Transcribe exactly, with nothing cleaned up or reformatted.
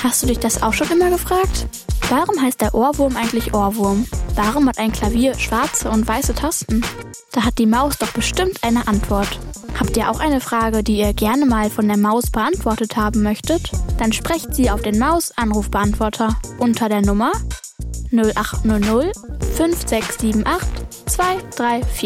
Hast du dich das auch schon immer gefragt? Warum heißt der Ohrwurm eigentlich Ohrwurm? Warum hat ein Klavier schwarze und weiße Tasten? Da hat die Maus doch bestimmt eine Antwort. Habt ihr auch eine Frage, die ihr gerne mal von der Maus beantwortet haben möchtet? Dann sprecht sie auf den Maus-Anrufbeantworter unter der Nummer null acht null null fünf sechs sieben acht zwei drei vier.